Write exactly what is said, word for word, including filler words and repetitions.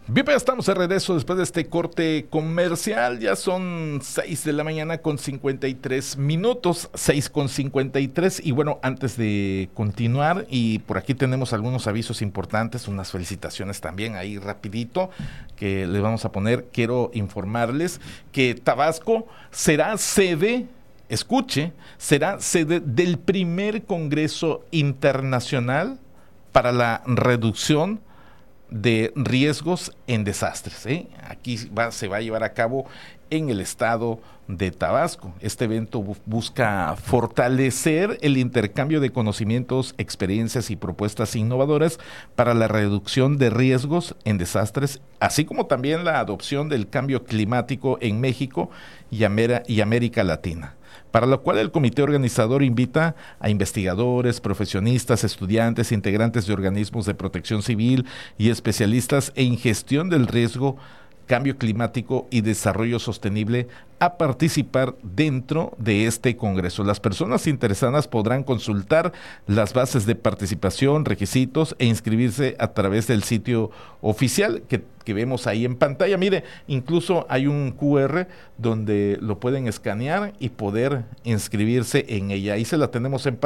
Bien, pues estamos de regreso después de este corte comercial. Ya son seis de la mañana con cincuenta y tres minutos, seis con cincuenta y tres. Y bueno, antes de continuar, y por aquí tenemos algunos avisos importantes, unas felicitaciones también ahí rapidito que les vamos a poner. Quiero informarles que Tabasco será sede, escuche, será sede del primer Congreso Internacional para la Reducción de Riesgos en Desastres. ¿eh? Aquí va, se va a llevar a cabo en el estado de Tabasco. Este evento bu- busca fortalecer el intercambio de conocimientos, experiencias y propuestas innovadoras para la reducción de riesgos en desastres, así como también la adopción del cambio climático en México y, Amera- y América Latina, para lo cual el comité organizador invita a investigadores, profesionistas, estudiantes, integrantes de organismos de protección civil y especialistas en gestión del riesgo, cambio climático y desarrollo sostenible a participar dentro de este Congreso. Las personas interesadas podrán consultar las bases de participación, requisitos e inscribirse a través del sitio oficial que, que vemos ahí en pantalla. Mire, incluso hay un Q R donde lo pueden escanear y poder inscribirse en ella. Ahí se la tenemos en pantalla